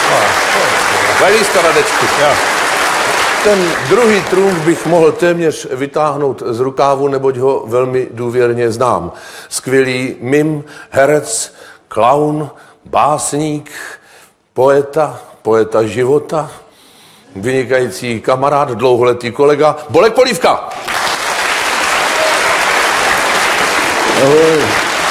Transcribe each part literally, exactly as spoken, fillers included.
Vajlíska, Radečku. Ten druhý trůn bych mohl téměř vytáhnout z rukávu, neboť ho velmi důvěrně znám. Skvělý mim, herec, klaun, básník, poeta, poeta života, vynikající kamarád, dlouholetý kolega, Bolek Polívka. Ahoj.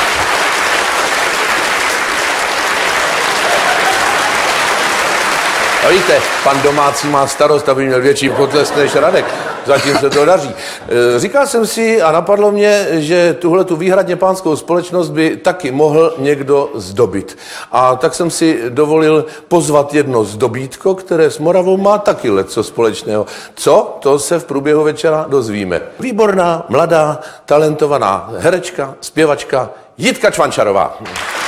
A víte, pan domácí má starost, aby měl větší potlesk než Radek. Zatím se to daří. Říkal jsem si a napadlo mě, že tuhle tu výhradně pánskou společnost by taky mohl někdo zdobit. A tak jsem si dovolil pozvat jedno zdobítko, které s Moravou má taky leco společného. Co? To se v průběhu večera dozvíme. Výborná, mladá, talentovaná herečka, zpěvačka Jitka Čvančarová.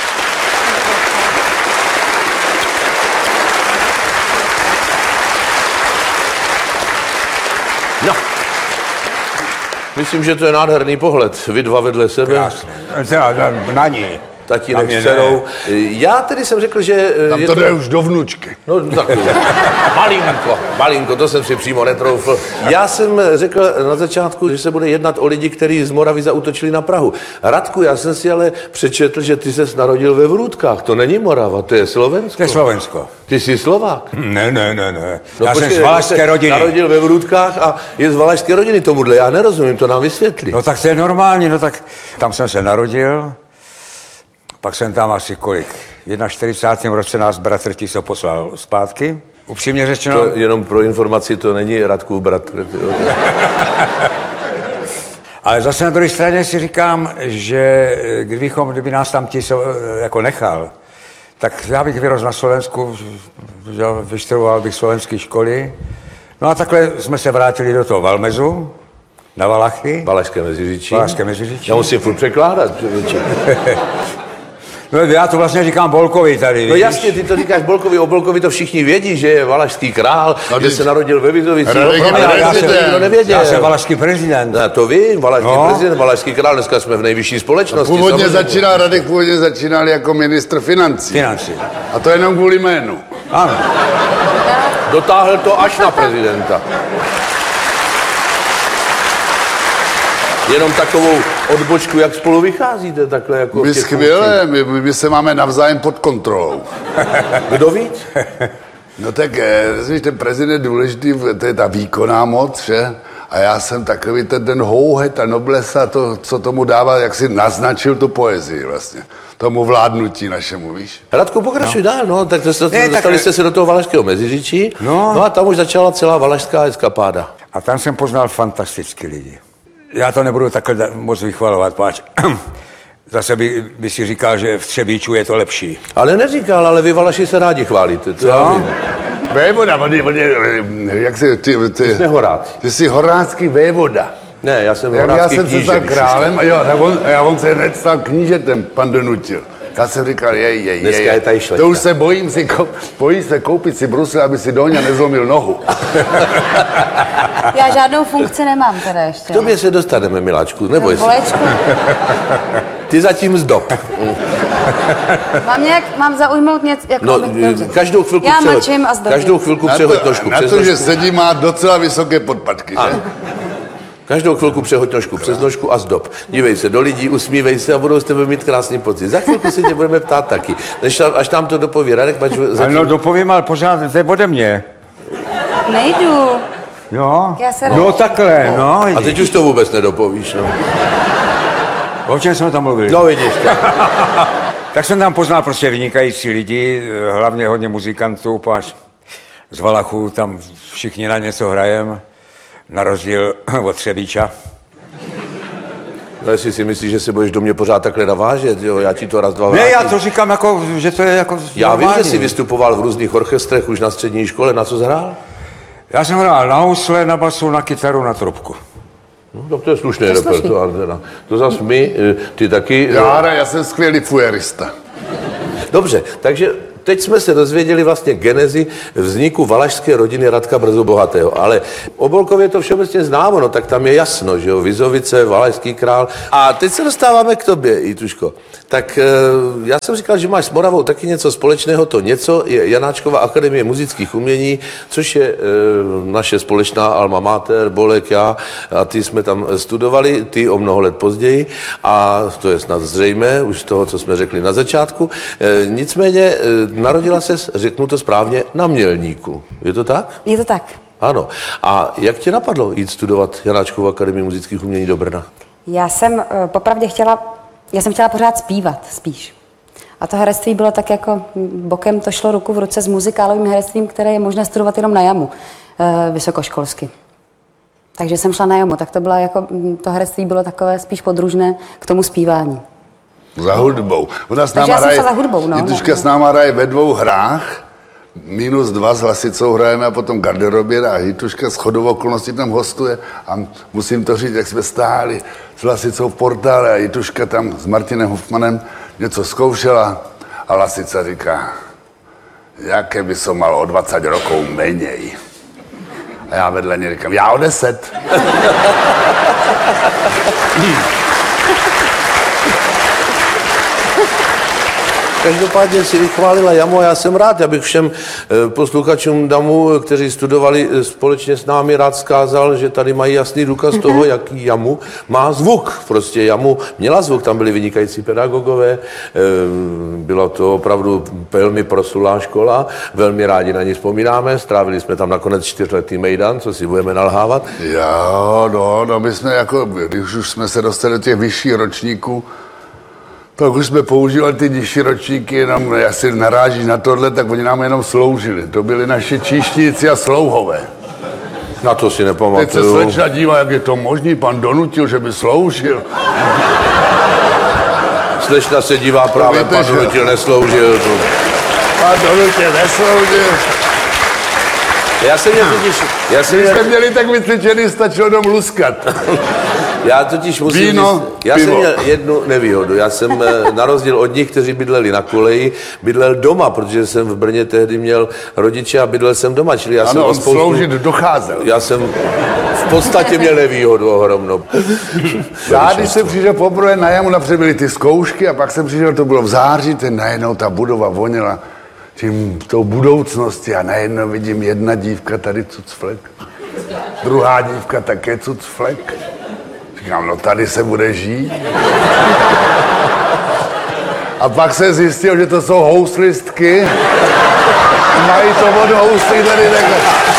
No, myslím, že to je nádherný pohled. Vy dva vedle sebe. Krásně. Na ní. Tatínek s dcerou. Já tedy jsem řekl, že... Tam to jde už do vnučky. No tak, malinko, malinko, to jsem si přímo netroufl. Já jsem řekl na začátku, že se bude jednat o lidi, kteří z Moravy zaútočili na Prahu. Radku, já jsem si ale přečetl, že ty ses narodil ve Vrůtkách. To není Morava, to je Slovensko. To je Slovensko. Ty jsi Slovák? Ne, ne, ne, ne. No, já počkej, jsem z valašské rodiny. Narodil ve Vrůtkách a je z valašské rodiny tomuhle. Já nerozumím, to nám vysvětlí. No tak to je normální, no tak tam jsem se narodil. Pak jsem tam asi kolik? V čtyřicátém prvním roce nás bratr Tiso poslal zpátky. Upřímně řečeno... To jenom pro informaci, to není Radkův bratr. Ale zase na druhé straně si říkám, že kdybychom, kdyby nás tam Tiso jako nechal, tak já bych vyrostl na Slovensku, vyštudoval bych slovenské školy. No a takhle jsme se vrátili do toho Valmezu, na Valachy. Valašské Meziříčí. Valašské Meziříčí. Já musím furt překládat. No já to vlastně říkám Bolkovi tady. No jasně, ty to říkáš Bolkovi, o Bolkovi to všichni vědí, že je valašský král, no, že se narodil ve Vizovicích. Já, já jsem valašský prezident. No, to vím, valašský no. prezident, valašský král, dneska jsme v nejvyšší společnosti. Původně začínal, Radek původně začínal jako ministr financí. Financí. A to jenom kvůli jménu. Ano. Dotáhl to až na prezidenta. Jenom takovou odbočku, jak spolu vycházíte, takhle jako... My skvěle, my, my se máme navzájem pod kontrolou. Kdo víc? No tak, víš, ten prezident důležitý, to je ta výkonná moc, že? A já jsem takový ten, ten houhe, ta noblesa, to, co tomu dává, jak si naznačil tu poezii vlastně. Tomu vládnutí našemu, víš? Radku, pokračuj no. dál, no, tak to, to, ne, dostali tak... jste se do toho Valašského Meziříčí, no. no a tam už začala celá valašská eskapáda. A tam jsem poznal fantastické lidi. Já to nebudu takhle moc vychvalovat, páč. Zase by, by si říkal, že v Třebíču je to lepší. Ale neříkal, ale vy Valaši se rádi chválíte. To no. Vévoda, vody, vody, jak se ty... Ty, ty jsi nehoráck. Ty jsi horácký vévoda. Ne, já jsem já, horácký já jsem kníže. se stal králem a, jo, a, on, a on se hned stal knížetem, pan Donutil. Já jsem říkal, jej, jej, Dneska jej, je tady šlechta. To už se bojím si, bojím se koupit si brusle, aby si Doňa nezlomil nohu. Já žádnou funkci nemám teda ještě. K tobě se dostaneme, miláčku, neboj se. Ty zatím zdob. Mám nějak, mám zaujmout něco, jako... No, každou chvilku já přehoď, mačím a zdobím. každou chvilku na přehoď to, trošku na přes to, nožku. že sedí, má docela vysoké podpatky, že? Ano. Každou chvilku přehoď trošku přes nožku a zdob. Dívej se do lidí, usmívej se a budou s tebe mít krásný pocit. Za chvilku se tě budeme ptát taky. Než, až tam to dopoví Radek, pač zatím... No dopovím, ale pořád, to je ode mě. Nejdu. Jo? Já se... No takhle, no. A teď už to vůbec nedopovíš, no. O čem jsme tam mluvili? No vidíš to. Tak jsem tam poznal prostě vynikající lidi, hlavně hodně muzikantů, páč z Valachů, tam všichni na něco hrajem, na rozdíl od Třebíča. No jestli si myslíš, že se budeš do mě pořád takhle navážet, jo, já ti to raz, dva vrátím. Ne, já to říkám jako, že to je jako Já normální. vím, že jsi vystupoval v různých orchestrech už na střední škole, na co jsi hrál? Já jsem hrál na housle, na basu, na kytaru, na trubku. No, to je slušný repertoár teda. To zas my, ty taky... Já, já jsem skvělý fujerista. Dobře, takže teď jsme se dozvěděli vlastně genezi vzniku valašské rodiny Radka Brzobohatého, ale o Bolkově to všeobecně známo, no tak tam je jasno, že jo, Vizovice, valašský král. A teď se dostáváme k tobě, Jituško. Tak já jsem říkal, že máš s Moravou taky něco společného, to něco je Janáčkova akademie muzických umění, což je e, naše společná alma mater, Bolek, já a ty jsme tam studovali, ty o mnoho let později a to je snad zřejmé už z toho, co jsme řekli na začátku. E, nicméně e, narodila ses, řeknu to správně, na Mělníku. Je to tak? Je to tak. Ano. A jak tě napadlo jít studovat Janáčkovu akademii muzických umění do Brna? Já jsem eh, popravdě chtěla, já jsem chtěla pořád zpívat, spíš. A to herectví bylo tak jako bokem, to šlo ruku v ruce s muzikálovým herectvím, které je možné studovat jenom na jamu, eh, vysokoškolsky. Takže jsem šla na jamu, tak to bylo jako, to herectví bylo takové spíš podružné k tomu zpívání. Za hudbou. Ona s Takže náma já jsem hraje, šla za hudbou, no. Jituška s náma hraje ve dvou hrách, minus dva s Hlasicou hrajeme a potom garderobě a Jituška s chodou okolností tam hostuje a musím to říct, jak jsme stáli s Hlasicou v portále a Jituška tam s Martinem Hofmanem něco zkoušela a Hlasica říká, jaké by som mal o dvacet rokov menej. A já vedle ní říkám, já o deset. Každopádně si vychválila jamu a já jsem rád, já bych všem posluchačům damu, kteří studovali společně s námi, rád vzkázal, že tady mají jasný důkaz toho, jaký jamu má zvuk. Prostě jamu měla zvuk, tam byli vynikající pedagogové, byla to opravdu velmi proslulá škola, velmi rádi na ní vzpomínáme, strávili jsme tam nakonec čtyřletý mejdan, co si budeme nalhávat. Jo, no, no, my jsme jako, když už jsme se dostali do těch vyšších ročníků, tak už jsme používali ty nižší ročníky, jenom asi narážíš na tohle, tak oni nám jenom sloužili. To byli naši číšníci a slouhové. Na to si Teď se nepamatuju. slečna dívá, jak je to možný, pan donutil, že by sloužil. Slečna se dívá právě, víte, pan že- Donutil nesloužil. To. Pan donutil nesloužil. Já jsem měl totiž, já jsem Když měl, jsme měli tak vycvičený, stačilo jenom luskat. já totiž musím Víno, říct, já pivo. jsem měl jednu nevýhodu. Já jsem eh, na rozdíl od nich, kteří bydleli na koleji, bydlel doma, protože jsem v Brně tehdy měl rodiče a bydlel jsem doma, čili já jsem Ano, o on spoustu- sloužit docházel. Já jsem v podstatě měl nevýhodu ohromnou. Já, když jsem přišel poprvé na jamu, napřed byly ty zkoušky a pak jsem přišel, to bylo v září, ten najednou ta budova voněla tím tou budoucností a najednou vidím jedna dívka tady cucflek, druhá dívka také cucflek. Říkám, no tady se bude žít. A pak se zjistil, že to jsou houslistky. Mají to od houslí tady takhle.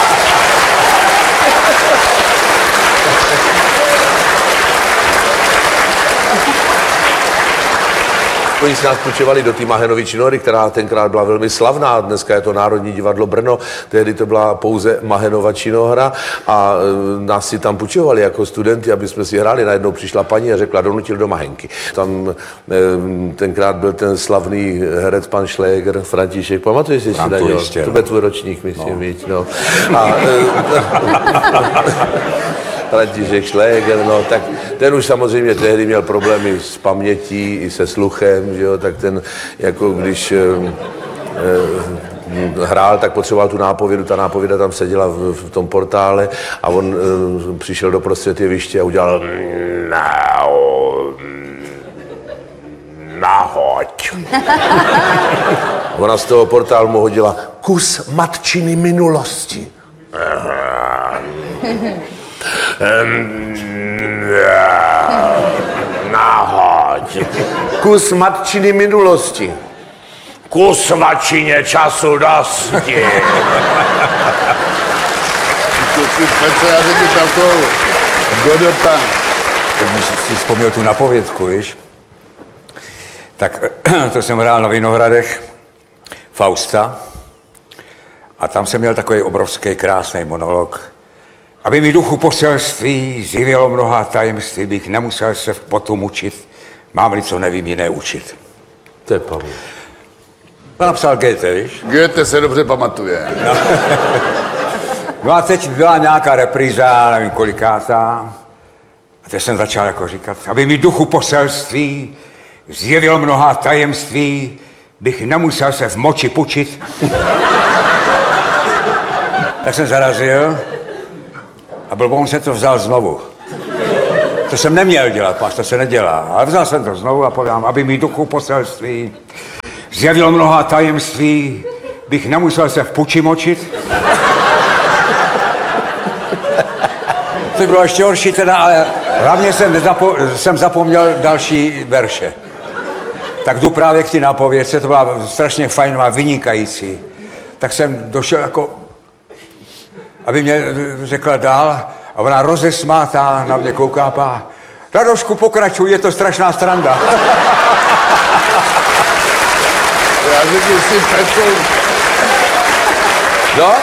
Oni se nás půjčovali do té Mahenovy činohry, která tenkrát byla velmi slavná, dneska je to Národní divadlo Brno, tehdy to byla pouze Mahenova činohra a e, nás si tam půjčovali jako studenty, aby jsme si hráli. Najednou přišla paní a řekla, donutil do Mahenky. Tam e, tenkrát byl ten slavný herec pan Šléger, František, pamatuješ si, Pamatuji na něho? jistě, To no. byl tvůj ročník, myslím, no. Víc, no. A, e, František Šléger, no, tak ten už samozřejmě tehdy měl problémy s pamětí i se sluchem, že jo, tak ten, jako když e, e, hrál, tak potřeboval tu nápovědu, ta nápověda tam seděla v, v tom portále a on e, přišel do prostřed jeviště a udělal no, nahoď. Ona z toho portálu mu hodila kus matčiny minulosti. Nahoď. Kus matčiny minulosti. Kus matčině času dosti. To si Petře, já řeknu takovou Godota. Když si vzpomněl tu napovědku, víš, tak to jsem hrál na Vinohradech Fausta a tam jsem měl takový obrovský krásný monolog. Aby mi duchu poselství zjevilo mnoha tajemství, bych nemusel se v potu mučit, mám-li co nevím jiné učit. To je Pavel. To napsal Goethe, víš? Goethe se dobře pamatuje. No a teď byla nějaká repríza, nevím kolikátá. A teď jsem začal jako říkat, aby mi duchu poselství zjevilo mnoha tajemství, bych nemusel se v moči pučit. Tak jsem zarazil a blbou se to vzal znovu. To jsem neměl dělat, páš, to se nedělá. Ale vzal jsem to znovu a podám, aby mi duchu poselství zjevil mnoha tajemství, bych nemusel se v puči močit. To bylo ještě horší teda, ale hlavně jsem, nezapo- jsem zapomněl další verše. Tak jdu právě k té nápovědce, to byla strašně fajnová, vynikající. Tak jsem došel jako, aby mě řekla dál, a ona rozesmátá na mě kouká pá. Radošku, pokračuj, je to strašná sranda. Já řeknu si Petru. No?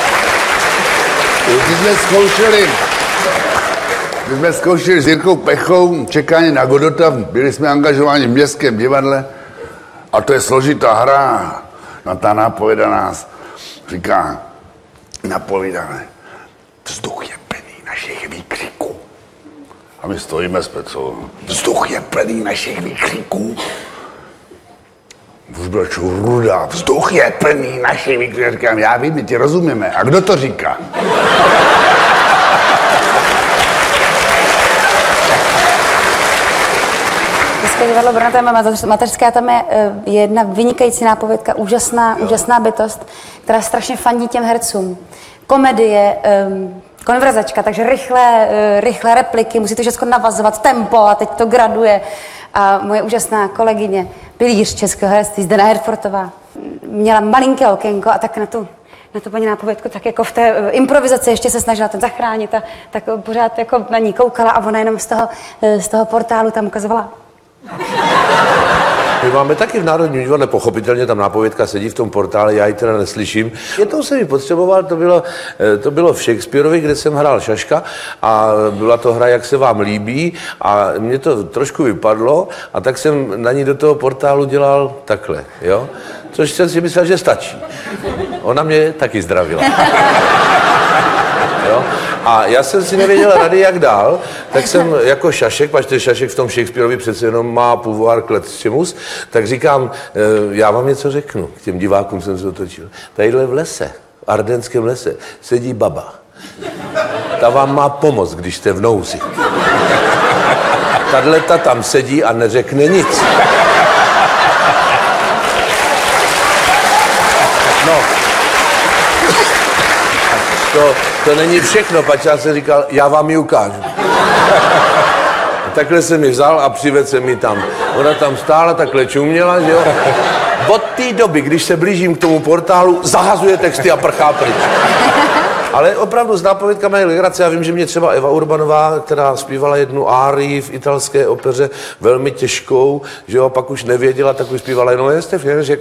Když jsme zkoušeli, když jsme zkoušeli s Jirkou Pechou čekání na Godota, byli jsme angažováni v Městském divadle a to je složitá hra. No ta nápověda nás říká, napovídáme, vzduch je plný našich výkřiků. A my stojíme s Pecou. Vzduch je plný našich výkřiků. Už byl ruda, vzduch je plný našich výkřiků. Říkám, já vím, my ti rozumíme. A kdo to říká? Městské divadlo Brno, tam je mateřské, tam je uh, jedna vynikající nápovědka, úžasná, úžasná bytost, která strašně fandí těm hercům. Komedie, um, konverzačka, takže rychlé, uh, rychlé repliky, musí to všechno navazovat, tempo a teď to graduje. A moje úžasná kolegyně, pilíř českého herectví, Zdena Hertfortová, měla malinké okénko a tak na tu, na tu paní nápovědku, tak jako v té uh, improvizaci ještě se snažila ten zachránit a tak pořád jako na ní koukala a ona jenom z toho, uh, z toho portálu tam ukazovala. My máme taky v Národním divadle, pochopitelně tam nápovědka sedí v tom portále, já ji teda neslyším. Jednou jsem ji potřeboval, to bylo, to bylo v Shakespeareovi, kde jsem hrál Šaška a byla to hra, jak se vám líbí a mě to trošku vypadlo a tak jsem na ní do toho portálu dělal takhle, jo? Což jsem si myslel, že stačí. Ona mě taky zdravila. Jo? A já jsem si nevěděl rady, jak dál, tak jsem jako Šašek, pač Šašek v tom Shakespeareovi přece jenom má pouvoir Cletissimus, tak říkám, já vám něco řeknu, k těm divákům jsem se otočil. Tadyhle v lese, v Ardenském lese, sedí baba. Ta vám má pomoct, když jste v nouzi. Tadleta tam sedí a neřekne nic. No. To, to není všechno, pač já jsem říkal, já vám ji ukážu. A takhle jsem ji vzal a přivedl jsem ji tam. Ona tam stála, takhle čuměla, že jo. Od té doby, když se blížím k tomu portálu, zahazuje texty a prchá pryč. Ale opravdu s nápovědkami je legrace. Já vím, že mě třeba Eva Urbanová, která zpívala jednu árii v italské opeře, velmi těžkou, že jo, pak už nevěděla, tak už zpívala jenom jste v že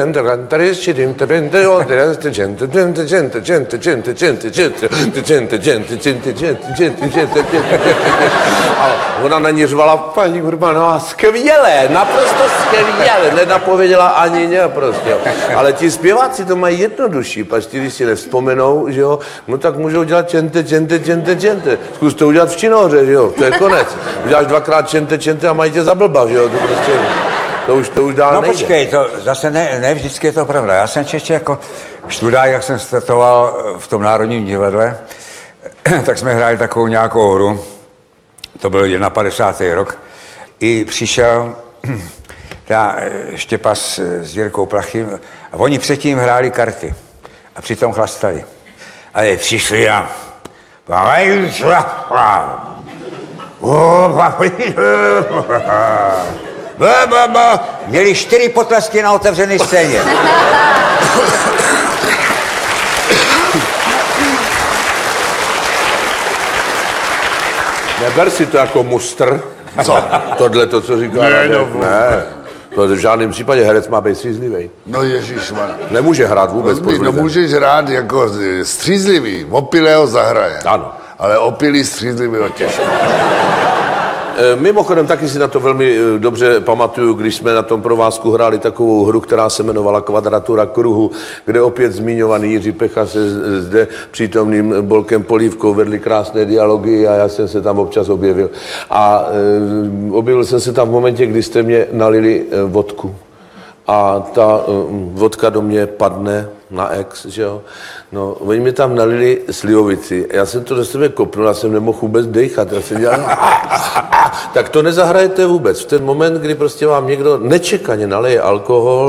a ona na ní řvala, paní Urbanová, skvělé, naprosto skvělé, nenapověděla ani ne prostě. Ale ti zpěváci to mají jednodušší, pač ti, když si nevzpomenou, že jo, no tak můžou dělat čente, čente, čente, čente. Zkus to udělat v činohře, že jo, to je konec. Uděláš dvakrát čente, čente a mají tě za blba, že jo, to prostě, to už, to už dál No nejde. počkej, to zase ne, ne vždycky je to pravda. Já jsem ještě jako študák, jak jsem startoval v tom Národním divadle, tak jsme hráli takovou nějakou hru, to byl padesátý první rok, i přišel ta Štěpa s, s Jirkou Plachým a oni předtím hráli karty a přitom chlastali. Ale přišli a měli čtyři potlesky na otevřené scéně. Neber si to jako mustr. Co? Tohle to, co říká. Ne, ne, no, ne. To v žádném případě herec má být střízlivý. No ježišmar. Nemůže hrát vůbec pod No vlivem. můžeš hrát jako střízlivý, opilého zahraje. Ano. Ale opilý střízlivý těžko. E, Mimochodem taky si na to velmi e, dobře pamatuju, když jsme na tom provázku hráli takovou hru, která se jmenovala Kvadratura kruhu, kde opět zmiňovaný Jiří Pecha se z- zde přítomným Bolkem Polívkou vedli krásné dialogy a já jsem se tam občas objevil. A e, objevil jsem se tam v momentě, kdy jste mě nalili e, vodku. a ta uh, vodka do mě padne na ex, že jo. No, oni mi tam nalili slivovici. Já jsem to do sebe kopnul, já jsem nemohl vůbec dejchat. Já jsem dělal, tak to nezahrajete vůbec. V ten moment, kdy prostě vám někdo nečekaně naleje alkohol,